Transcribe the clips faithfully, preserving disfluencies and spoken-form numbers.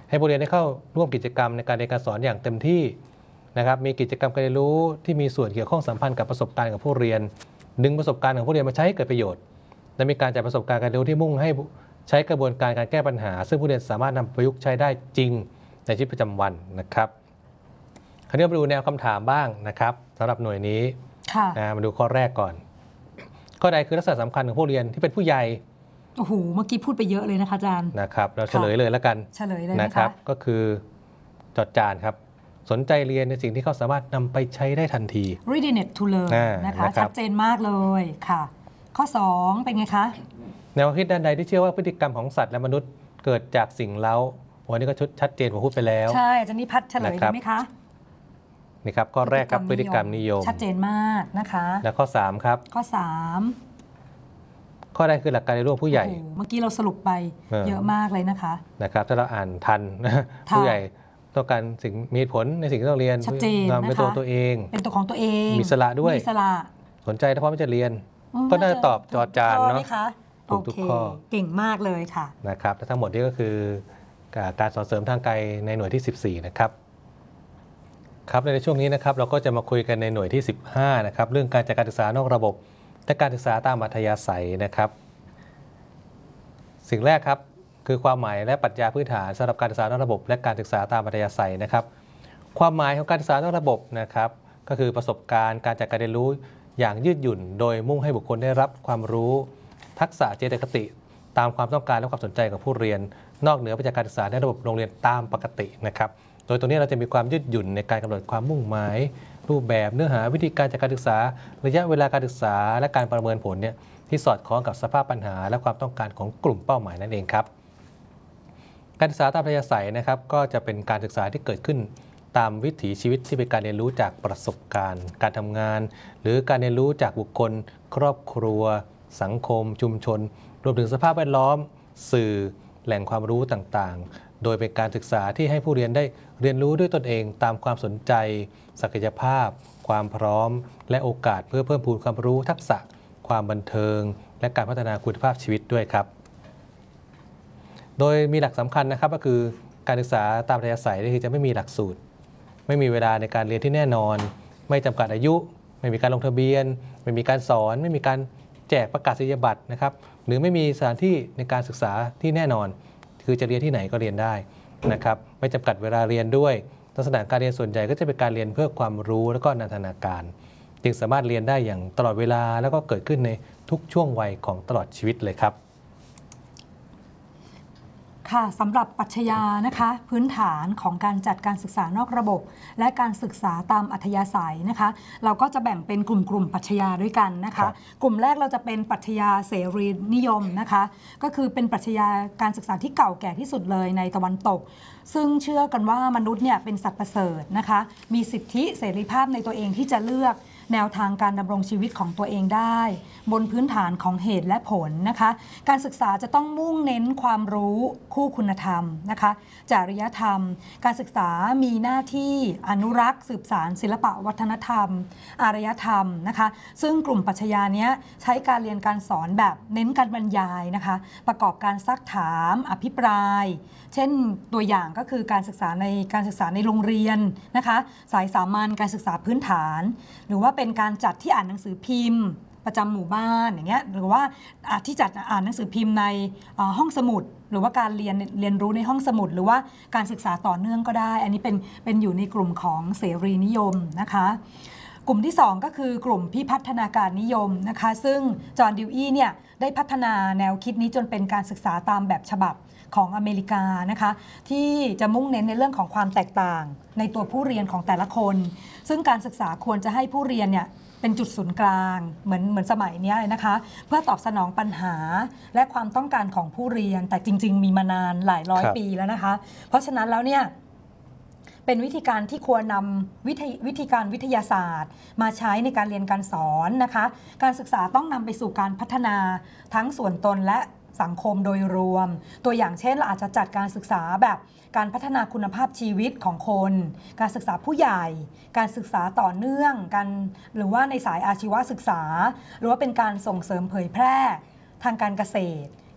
ให้ผู้เรียนได้เข้าร่วมกิจกรรมในการเรียนการสอนอย่างเต็มที่นะครับมีกิจกรรมการเรียนรู้ที่มีส่วนเกี่ยวข้องสัมพันธ์กับประสบการณ์กับผู้เรียนดึงประสบการณ์ของผู้เรียนมาใช้ให้เกิดประโยชน์และมีการจัดประสบการณ์การเรียนรู้ที่มุ่งให้ใช้กระบวนการการแก้ปัญหาซึ่งผู้เรียนสามารถนำประยุกต์ใช้ได้จริงในชีวิตประจำวันนะครับคราวนี้มาดูแนวคำถามบ้างนะครับสำหรับหน่วยนี้นะมาดูข้อแรกก่อนข้อใดคือลักษณะสำคัญของผู้เรียนที่เป็นผู้ใหญ่โอ้โหเมื่อกี้พูดไปเยอะเลยนะคะอาจารย์นะครับเราเฉลยเลยแล้วกันเฉลยเลยนะครับก็คือจดจานครับสนใจเรียนในสิ่งที่เขาสามารถนำไปใช้ได้ทันที readiness to learn นะคะชัดเจนมากเลยค่ะข้อสองเป็นไงคะแนวคิดด้านใดที่เชื่อว่าพฤติกรรมของสัตว์และมนุษย์เกิดจากสิ่งเร้าวันนี้ก็ชัดเจนผมพูดไปแล้วใช่อาจารย์นิพัฒน์เฉลยได้ไหมคะนี่ครับข้อแรกครับพฤติกรรมนิยมชัดเจนมากนะคะและข้อสามครับข้อสามข้อใดคือหลักการในร่วมผู้ใหญ่เมื่อกี้เราสรุปไปเยอะมากเลยนะคะนะครับถ้าเราอ่านทันผู้ใหญ่ต้องการสิ่งมีผลในสิ่งที่ต้องเรียนชัดเจนนะคะเป็นตัวตัวเองเป็นตัวของตัวเองมีสละด้วยมีสละสนใจถ้าพร้อมจะเรียนก็น่าจะตอบจอจานเนาะถูกทุกข้อเก่งมากเลยค่ะนะครับทั้งหมดนี้ก็คือการสอนเสริมทางไกลในหน่วยที่สิบสี่นะครับครับในช่วงนี้นะครับเราก็จะมาคุยกันในหน่วยที่สิบห้านะครับเรื่องการจัดการศึกษานอกระบบและการศึกษาตามอัธยาศัยนะครับสิ่งแรกครับคือความหมายและปรัชญาพื้นฐานสำหรับการศึกษานอกระบบและการศึกษาตามอัธยาศัยนะครับความหมายของการศึกษานอกระบบนะครับก็คือประสบการณ์การจัดการเรียนรู้อย่างยืดหยุ่นโดยมุ่งให้บุคคลได้รับความรู้ทักษะเจตคติตามความต้องการและความสนใจของผู้เรียนนอกเหนือไปจากการศึกษาในระบบโรงเรียนตามปกตินะครับโดยตรงนี้เราจะมีความยืดหยุ่นในการกำหนดความมุ่งหมายรูปแบบเนื้อหาวิธีการจัดการศึกษาระยะเวลาการศึกษาและการประเมินผลเนี่ยที่สอดคล้องกับสภาพปัญหาและความต้องการของกลุ่มเป้าหมายนั่นเองครับการศึกษาตามอัธยาศัยนะครับก็จะเป็นการศึกษาที่เกิดขึ้นตามวิถีชีวิตที่เป็นการเรียนรู้จากประสบการณ์การทำงานหรือการเรียนรู้จากบุคคลครอบครัวสังคมชุมชนรวมถึงสภาพแวดล้อมสื่อแหล่งความรู้ต่างๆโดยเป็นการศึกษาที่ให้ผู้เรียนได้เรียนรู้ด้วยตนเองตามความสนใจศักยภาพความพร้อมและโอกาสเพื่อเพิ่มพูนความรู้ทักษะความบันเทิงและการพัฒนาคุณภาพชีวิตด้วยครับโดยมีหลักสำคัญนะครับก็คือการศึกษาตามอัธยาศัยนี่คือจะไม่มีหลักสูตรไม่มีเวลาในการเรียนที่แน่นอนไม่จำกัดอายุไม่มีการลงทะเบียนไม่มีการสอนไม่มีการแจกประกาศนียบัตรนะครับหรือไม่มีสถานที่ในการศึกษาที่แน่นอนคือจะเรียนที่ไหนก็เรียนได้นะครับไม่จำกัดเวลาเรียนด้วยลักษณะการเรียนส่วนใหญ่ก็จะเป็นการเรียนเพื่อความรู้และก็นันทนาการจึงสามารถเรียนได้อย่างตลอดเวลาแล้วก็เกิดขึ้นในทุกช่วงวัยของตลอดชีวิตเลยครับค่ะสำหรับปรัชญานะคะพื้นฐานของการจัดการศึกษานอกระบบและการศึกษาตามอัธยาศัยนะคะเราก็จะแบ่งเป็นกลุ่มกลุ่มปรัชญาด้วยกันนะคะกลุ่มแรกเราจะเป็นปรัชญาเสรีนิยมนะคะก็คือเป็นปรัชญาการศึกษาที่เก่าแก่ที่สุดเลยในตะวันตกซึ่งเชื่อกันว่ามนุษย์เนี่ยเป็นสัตว์ประเสริฐนะคะมีสิทธิเสรีภาพในตัวเองที่จะเลือกแนวทางการดำรงชีวิตของตัวเองได้บนพื้นฐานของเหตุและผลนะคะการศึกษาจะต้องมุ่งเน้นความรู้คู่คุณธรรมนะคะจริยธรรมการศึกษามีหน้าที่อนุรักษ์สืบสานศิลปวัฒนธรรมอารยธรรมนะคะซึ่งกลุ่มปรัชญานี้ใช้การเรียนการสอนแบบเน้นการบรรยายนะคะประกอบการซักถามอภิปรายเช่นตัวอย่างก็คือการศึกษาในการศึกษาในโรงเรียนนะคะสายสามัญการศึกษาพื้นฐานหรือว่าเป็นการจัดที่อ่านหนังสือพิมพ์ประจำหมู่บ้านอย่างเงี้ยหรือว่าที่จัดอ่านหนังสือพิมพ์ในห้องสมุดหรือว่าการเรียนเรียนรู้ในห้องสมุดหรือว่าการศึกษาต่อเนื่องก็ได้อันนี้เป็นเป็นอยู่ในกลุ่มของเสรีนิยมนะคะกลุ่มที่สองก็คือกลุ่มพิพัฒนาการนิยมนะคะซึ่งจอห์นดิวอี้เนี่ยได้พัฒนาแนวคิดนี้จนเป็นการศึกษาตามแบบฉบับของอเมริกานะคะที่จะมุ่งเน้นในเรื่องของความแตกต่างในตัวผู้เรียนของแต่ละคนซึ่งการศึกษาควรจะให้ผู้เรียนเนี่ยเป็นจุดศูนย์กลางเหมือนเหมือนสมัยนี้เลยนะคะเพื่อตอบสนองปัญหาและความต้องการของผู้เรียนแต่จริงๆมีมานานหลายร้อยปีแล้วนะคะเพราะฉะนั้นแล้วเนี่ยเป็นวิธีการที่ควรนำวิธีวิธีการวิทยาศาสตร์มาใช้ในการเรียนการสอนนะคะการศึกษาต้องนำไปสู่การพัฒนาทั้งส่วนตนและสังคมโดยรวมตัวอย่างเช่นเราอาจจะจัดการศึกษาแบบการพัฒนาคุณภาพชีวิตของคนการศึกษาผู้ใหญ่การศึกษาต่อเนื่องกันหรือว่าในสายอาชีวศึกษาหรือว่าเป็นการส่งเสริมเผยแพร่ทางการเกษตร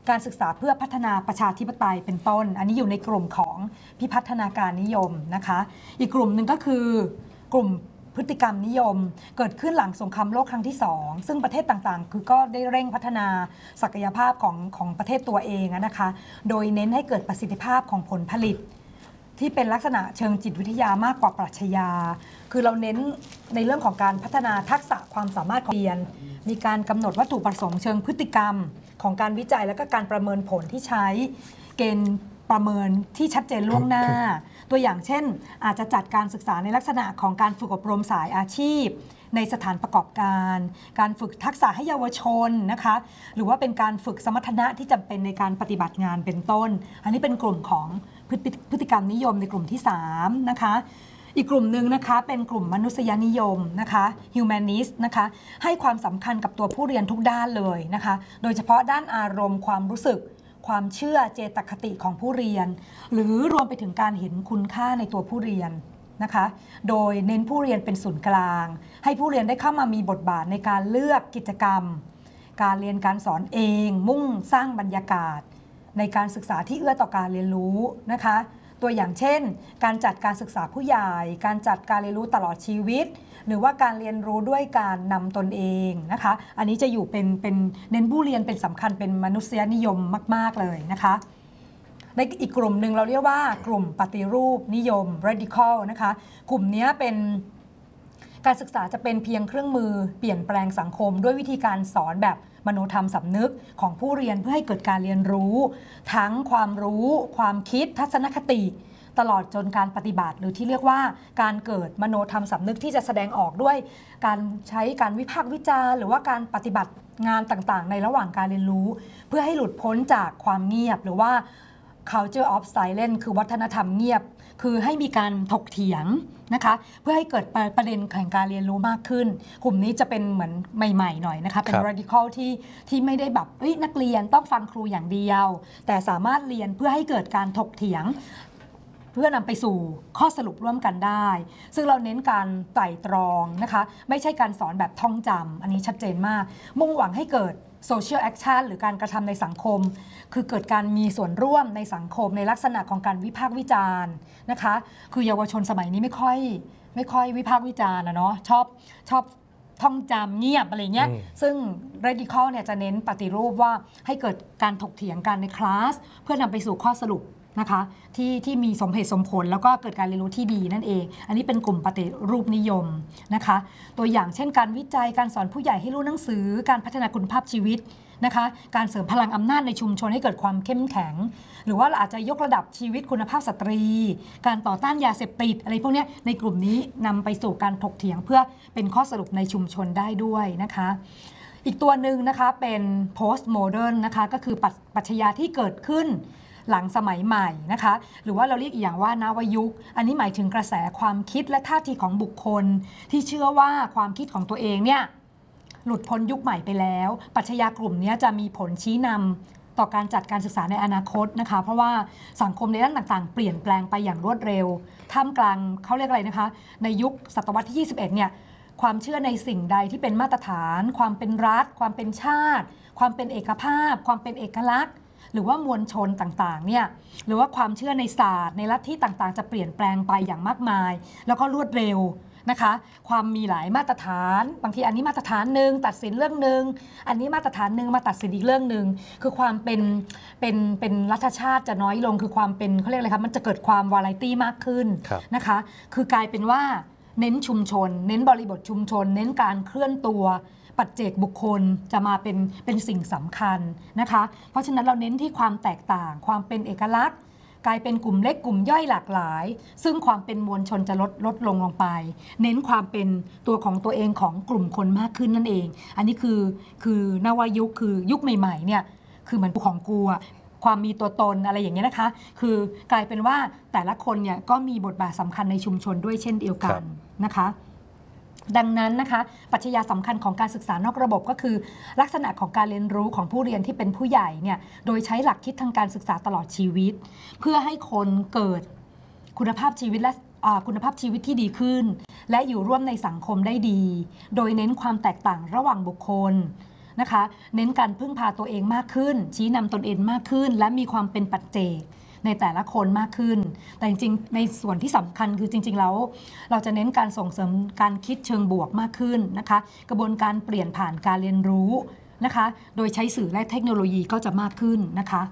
การศึกษาเพื่อพัฒนาประชาธิปไตยเป็นต้นอันนี้อยู่ในกลุ่มของพิพัฒนาการนิยมนะคะอีกกลุ่มหนึ่งก็คือกลุ่มพฤติกรรมนิยมเกิดขึ้นหลังสงครามโลกครั้งที่สองซึ่งประเทศต่างๆคือก็ได้เร่งพัฒนาศักยภาพของของประเทศตัวเองนะคะโดยเน้นให้เกิดประสิทธิภาพของผลผลิตที่เป็นลักษณะเชิงจิตวิทยามากกว่าปรัชญาคือเราเน้นในเรื่องของการพัฒนาทักษะความสามารถของเรียนมีการกำหนดวัตถุประสงค์เชิงพฤติกรรมของการวิจัยและก็การประเมินผลที่ใช้เกณฑ์ประเมินที่ชัดเจนล่วงหน้าตัวอย่างเช่นอาจจะจัดการศึกษาในลักษณะของการฝึกอบรมสายอาชีพในสถานประกอบการการฝึกทักษะให้เยาวชนนะคะหรือว่าเป็นการฝึกสมรรถนะที่จำเป็นในการปฏิบัติงานเป็นต้นอันนี้เป็นกลุ่มของพฤติกรรมนิยมในกลุ่มที่สามนะคะอีกกลุ่มหนึ่งนะคะเป็นกลุ่มมนุษยนิยมนะคะ humanist นะคะให้ความสำคัญกับตัวผู้เรียนทุกด้านเลยนะคะโดยเฉพาะด้านอารมณ์ความรู้สึกความเชื่อเจตคติของผู้เรียนหรือรวมไปถึงการเห็นคุณค่าในตัวผู้เรียนนะคะโดยเน้นผู้เรียนเป็นศูนย์กลางให้ผู้เรียนได้เข้ามามีบทบาทในการเลือกกิจกรรมการเรียนการสอนเองมุ่งสร้างบรรยากาศในการศึกษาที่เอื้อต่อการเรียนรู้นะคะตัวอย่างเช่นการจัดการศึกษาผู้ใหญ่การจัดการเรียนรู้ตลอดชีวิตหรือว่าการเรียนรู้ด้วยการนำตนเองนะคะอันนี้จะอยู่เป็นเป็นเน้นผู้เรียนเป็นสำคัญเป็นมนุษยนิยมมากๆเลยนะคะในอีกกลุ่มหนึ่งเราเรียกว่ากลุ่มปฏิรูปนิยม radical นะคะกลุ่มนี้เป็นการศึกษาจะเป็นเพียงเครื่องมือเปลี่ยนแปลงสังคมด้วยวิธีการสอนแบบมโนธรรมสำนึกของผู้เรียนเพื่อให้เกิดการเรียนรู้ทั้งความรู้ความคิดทัศนคติตลอดจนการปฏิบัติหรือที่เรียกว่าการเกิดมโนธรรมสำนึกที่จะแสดงออกด้วยการใช้การวิพากษ์วิจารณ์หรือว่าการปฏิบัติงานต่างๆในระหว่างการเรียนรู้เพื่อให้หลุดพ้นจากความเงียบหรือว่า culture of silence คือวัฒนธรรมเงียบคือให้มีการถกเถียงนะคะเพื่อให้เกิดประเด็นแห่งการเรียนรู้มากขึ้นกลุ่มนี้จะเป็นเหมือนใหม่ๆหน่อยนะคะเป็น radical ที่ที่ไม่ได้แบบนักเรียนต้องฟังครูอย่างเดียวแต่สามารถเรียนเพื่อให้เกิดการถกเถียงเพื่อนำไปสู่ข้อสรุปร่วมกันได้ซึ่งเราเน้นการไตร่ตรองนะคะไม่ใช่การสอนแบบท่องจำอันนี้ชัดเจนมากมุ่งหวังให้เกิด social action หรือการกระทำในสังคมคือเกิดการมีส่วนร่วมในสังคมในลักษณะของการวิพากษ์วิจารณ์นะคะคือเยาวชนสมัยนี้ไม่ค่อยไม่ค่อยวิพากษ์วิจารณ์นะเนาะชอบชอบท่องจำเงียบอะไรเงี้ยซึ่ง radical เนี่ยจะเน้นปฏิรูปว่าให้เกิดการถกเถียงกันในคลาสเพื่อนำไปสู่ข้อสรุปนะคะที่ที่มีสมเหตุสมผลแล้วก็เกิดการเรียนรู้ที่ดีนั่นเองอันนี้เป็นกลุ่มปฏิรูปนิยมนะคะตัวอย่างเช่นการวิจัยการสอนผู้ใหญ่ให้รู้หนังสือการพัฒนาคุณภาพชีวิตนะคะการเสริมพลังอำนาจในชุมชนให้เกิดความเข้มแข็งหรือว่าอาจจะยกระดับชีวิตคุณภาพสตรีการต่อต้านยาเสพติดอะไรพวกนี้ในกลุ่มนี้นำไปสู่การถกเถียงเพื่อเป็นข้อสรุปในชุมชนได้ด้วยนะคะอีกตัวหนึ่งนะคะเป็น post modern นะคะก็คือปรัชญาที่เกิดขึ้นหลังสมัยใหม่นะคะหรือว่าเราเรียกอีกอย่างว่านวยุคอันนี้หมายถึงกระแสความคิดและท่าทีของบุคคลที่เชื่อว่าความคิดของตัวเองเนี่ยหลุดพ้นยุคใหม่ไปแล้วปรัชญากลุ่มนี้จะมีผลชี้นำต่อการจัดการศึกษาในอนาคตนะคะเพราะว่าสังคมในด้านต่างๆเปลี่ยนแปลงไปอย่างรวดเร็วท่ามกลางเขาเรียกอะไรนะคะในยุคศตวรรษที่ยี่สิบเอ็ดเนี่ยความเชื่อในสิ่งใดที่เป็นมาตรฐานความเป็นรัฐความเป็นชาติความเป็นเอกภาพความเป็นเอกลักษณ์หรือว่ามวลชนต่างๆเนี่ยหรือว่าความเชื่อในศาสตร์ในลัทธิต่างๆจะเปลี่ยนแปลงไปอย่างมากมายแล้วก็รวดเร็วนะคะความมีหลายมาตรฐานบางทีอันนี้มาตรฐานหนึ่งตัดสินเรื่องหนึ่งอันนี้มาตรฐานหนึ่งมาตัดสินอีกเรื่องหนึ่งคือความเป็นเป็นเป็นรัฐชาติจะน้อยลงคือความเป็นเขาเรียกอะไรครับมันจะเกิดความวาไรตี้มากขึ้นนะคะคือกลายเป็นว่าเน้นชุมชนเน้นบริบทชุมชนเน้นการเคลื่อนตัวปัจเจกบุคคลจะมาเป็นเป็นสิ่งสำคัญนะคะเพราะฉะนั้นเราเน้นที่ความแตกต่างความเป็นเอกลักษณ์กลายเป็นกลุ่มเล็กกลุ่มย่อยหลากหลายซึ่งความเป็นมวลชนจะลดลดลงลงไปเน้นความเป็นตัวของตัวเองของกลุ่มคนมากขึ้นนั่นเองอันนี้คือคือนวยุคคือยุคใหม่ๆเนี่ยคือเหมือนของกูอะความมีตัวตนอะไรอย่างเงี้ยนะคะคือกลายเป็นว่าแต่ละคนเนี่ยก็มีบทบาทสำคัญในชุมชนด้วยเช่นเดียวกันนะคะดังนั้นนะคะปรัชญาสำคัญของการศึกษานอกระบบก็คือลักษณะของการเรียนรู้ของผู้เรียนที่เป็นผู้ใหญ่เนี่ยโดยใช้หลักคิดทางการศึกษาตลอดชีวิตเพื่อให้คนเกิดคุณภาพชีวิตและคุณภาพชีวิตที่ดีขึ้นและอยู่ร่วมในสังคมได้ดีโดยเน้นความแตกต่างระหว่างบุคคลนะคะ เน้นการพึ่งพาตัวเองมากขึ้นชี้นำตนเองมากขึ้นและมีความเป็นปัจเจกในแต่ละคนมากขึ้นแต่จริงๆในส่วนที่สำคัญคือจริงๆแล้วเราจะเน้นการส่งเสริมการคิดเชิงบวกมากขึ้นนะคะกระบวนการเปลี่ยนผ่านการเรียนรู้นะคะโดยใช้สื่อและเทคโนโลยีก็จะมากขึ้นนะคะ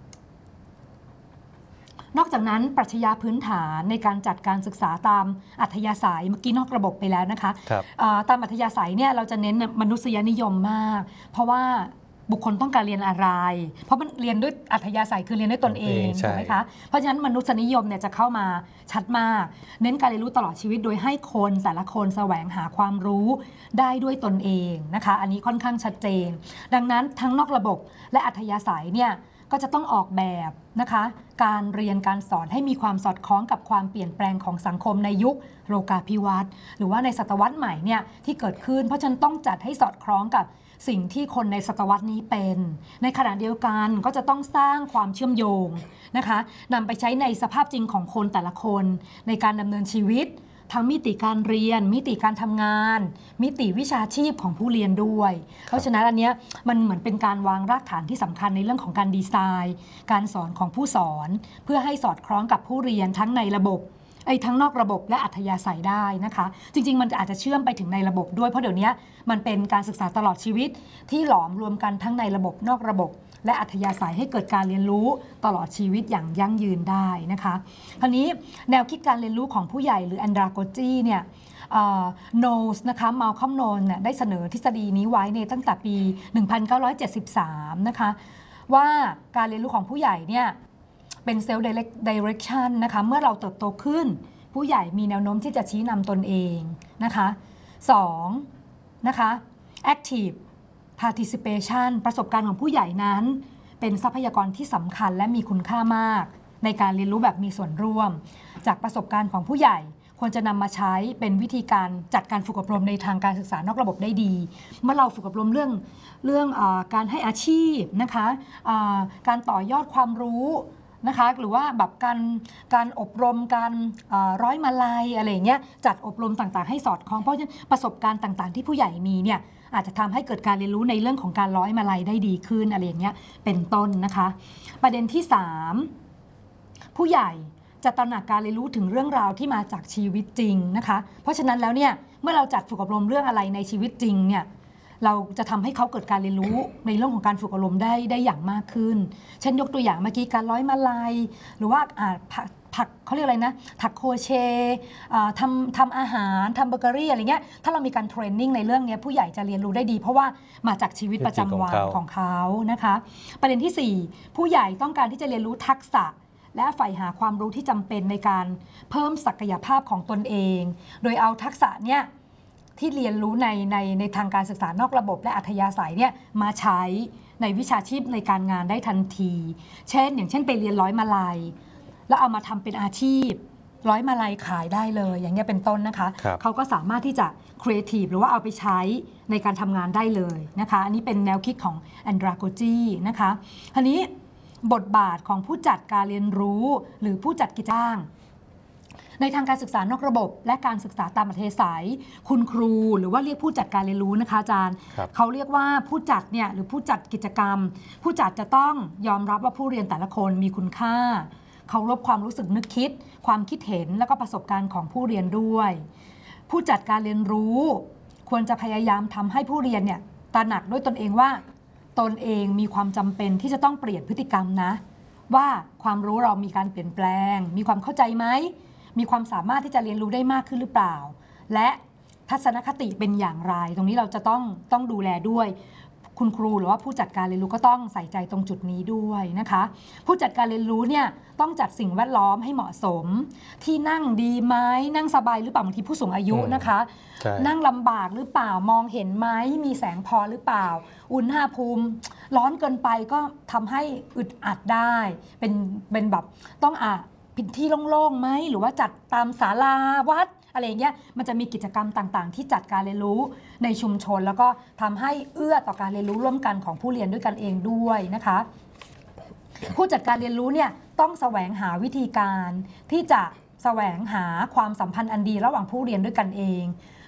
นอกจากนั้นปรัชญาพื้นฐานในการจัดการศึกษาตามอัธยาศัยเมื่อกี้นอกระบบไปแล้วนะคะตามอัธยาศัยเนี่ยเราจะเน้นมนุษยนิยมมากเพราะว่าบุคคลต้องการเรียนอะไรเพราะมันเรียนด้วยอัธยาศัยคือเรียนด้วยตนเองถูกไหมคะเพราะฉะนั้นมนุษยนิยมเนี่ยจะเข้ามาชัดมากเน้นการเรียนรู้ตลอดชีวิตโดยให้คนแต่ละคนแสวงหาความรู้ได้ด้วยตนเองนะคะอันนี้ค่อนข้างชัดเจนดังนั้นทั้งนอกระบบและอัธยาศัยเนี่ยก็จะต้องออกแบบนะคะการเรียนการสอนให้มีความสอดคล้องกับความเปลี่ยนแปลงของสังคมในยุคโลกาภิวัตน์หรือว่าในศตวรรษใหม่เนี่ยที่เกิดขึ้นเพราะฉะนั้นต้องจัดให้สอดคล้องกับสิ่งที่คนในศตวรรษนี้เป็นในขณะเดียวกันก็จะต้องสร้างความเชื่อมโยงนะคะนำไปใช้ในสภาพจริงของคนแต่ละคนในการดำเนินชีวิตทั้งมิติการเรียนมิติการทำงานมิติวิชาชีพของผู้เรียนด้วยเพราะฉะนั้นอันเนี้ยมันเหมือนเป็นการวางรากฐานที่สำคัญในเรื่องของการดีไซน์การสอนของผู้สอนเพื่อให้สอดคล้องกับผู้เรียนทั้งในระบบไอ้ทั้งนอกระบบและอัธยาศัยได้นะคะจริงๆมันอาจจะเชื่อมไปถึงในระบบด้วยเพราะเดี๋ยวนี้มันเป็นการศึกษาตลอดชีวิตที่หลอมรวมกันทั้งในระบบนอกระบบและอัธยาศัยให้เกิดการเรียนรู้ตลอดชีวิตอย่างยั่งยืนได้นะคะคราวนี้แนวคิดการเรียนรู้ของผู้ใหญ่หรือแอนดราโกจีเนี่ยโนสนะคะมาลคอมโนนได้เสนอทฤษฎีนี้ไว้ในตั้งแต่ปี หนึ่งพันเก้าร้อยเจ็ดสิบสาม นะคะว่าการเรียนรู้ของผู้ใหญ่เนี่ยเป็นเซลฟ์ไดเรกชันนะคะเมื่อเราเติบโตขึ้นผู้ใหญ่มีแนวโน้มที่จะชี้นำตนเองนะคะสองนะคะ active participation ประสบการณ์ของผู้ใหญ่นั้นเป็นทรัพยากรที่สำคัญและมีคุณค่ามากในการเรียนรู้แบบมีส่วนร่วมจากประสบการณ์ของผู้ใหญ่ควรจะนำมาใช้เป็นวิธีการจัดการฝึกอบรมในทางการศึกษานอกระบบได้ดีเมื่อเราฝึกอบรมเรื่องเรื่องเออการให้อาชีพนะคะการต่อยอดความรู้นะคะหรือว่าแบบการการอบรมการร้อยมาลัยอะไรเงี้ยจัดอบรมต่างๆให้สอดคล้องเพราะฉะนั้นประสบการณ์ต่างๆที่ผู้ใหญ่มีเนี่ยอาจจะทำให้เกิดการเรียนรู้ในเรื่องของการร้อยมาลัยได้ดีขึ้นอะไรอย่างเงี้ยเป็นต้นนะคะประเด็นที่สามผู้ใหญ่จะตระหนักการเรียนรู้ถึงเรื่องราวที่มาจากชีวิตจริงนะคะเพราะฉะนั้นแล้วเนี่ยเมื่อเราจัดฝึกอบรมเรื่องอะไรในชีวิตจริงเนี่ยเราจะทำให้เขาเกิดการเรียนรู้ในเรื่องของการฝึกอบรมได้ได้อย่างมากขึ้นเช่นยกตัวอย่างเมื่อกี้การร้อยมาลัยหรือว่าผักเขาเรียกอะไรนะถักโคเชต์ทำทำอาหารทำเบเกอรี่อะไรเงี้ยถ้าเรามีการเทรนนิ่งในเรื่องนี้ผู้ใหญ่จะเรียนรู้ได้ดีเพราะว่ามาจากชีวิตประจำวันของเขานะคะประเด็นที่สี่ผู้ใหญ่ต้องการที่จะเรียนรู้ทักษะและใฝ่หาความรู้ที่จำเป็นในการเพิ่มศักยภาพของตนเองโดยเอาทักษะเนี่ยที่เรียนรู้ในในในทางการศึกษานอกระบบและอัธยาศัยเนี่ยมาใช้ในวิชาชีพในการงานได้ทันทีเช่นอย่างเช่นไปเรียนร้อยมาลัยแล้วเอามาทำเป็นอาชีพร้อยมาลัยขายได้เลยอย่างเงี้ยเป็นต้นนะคะเขาก็สามารถที่จะครีเอทีฟหรือว่าเอาไปใช้ในการทำงานได้เลยนะคะอันนี้เป็นแนวคิดของแอนดราโกจีนะคะทีนี้บทบาทของผู้จัดการเรียนรู้หรือผู้จัดกิจกรรมในทางการศึกษานอกระบบและการศึกษาตามอัธยาศัยคุณครูหรือว่าเรียกผู้จัดการเรียนรู้นะคะอาจารย์เขาเรียกว่าผู้จัดเนี่ยหรือผู้จัดกิจกรรมผู้จัดจะต้องยอมรับว่าผู้เรียนแต่ละคนมีคุณค่าเคารพความรู้สึกนึกคิดความคิดเห็นและก็ประสบการณ์ของผู้เรียนด้วยผู้จัดการเรียนรู้ควรจะพยายามทำให้ผู้เรียนเนี่ยตระหนักด้วยตนเองว่าตนเองมีความจำเป็นที่จะต้องเปลี่ยนพฤติกรรมนะว่าความรู้เรามีการเปลี่ยนแปลงมีความเข้าใจไหมมีความสามารถที่จะเรียนรู้ได้มากขึ้นหรือเปล่าและทัศนคติเป็นอย่างไรตรงนี้เราจะต้องต้องดูแลด้วยคุณครูหรือว่าผู้จัดการเรียนรู้ก็ต้องใส่ใจตรงจุดนี้ด้วยนะคะผู้จัดการเรียนรู้เนี่ยต้องจัดสิ่งแวดล้อมให้เหมาะสมที่นั่งดีไหมนั่งสบายหรือเปล่าบางทีผู้สูงอายุนะคะนั่งลำบากหรือเปล่ามองเห็นไหมมีแสงพอหรือเปล่าอุณหภูมิร้อนเกินไปก็ทำให้อึดอัดได้เป็นเป็นแบบต้องอ่ะพื้นที่โล่งๆไหมหรือว่าจัดตามศาลาวัดอะไรเงี้ยมันจะมีกิจกรรมต่างๆที่จัดการเรียนรู้ในชุมชนแล้วก็ทำให้เอื้อต่อการเรียนรู้ร่วมกันของผู้เรียนด้วยกันเองด้วยนะคะผู้จัดการเรียนรู้เนี่ยต้องแสวงหาวิธีการที่จะแสวงหาความสัมพันธ์อันดีระหว่างผู้เรียนด้วยกันเอง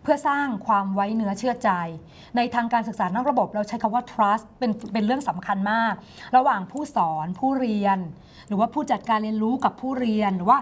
เพื่อสร้างความไว้เนื้อเชื่อใจในทางการศึกษานอกระบบเราใช้คำว่า trust เป็นเป็นเรื่องสำคัญมากระหว่างผู้สอนผู้เรียนหรือว่าผู้จัดการเรียนรู้กับผู้เรียนหรือว่า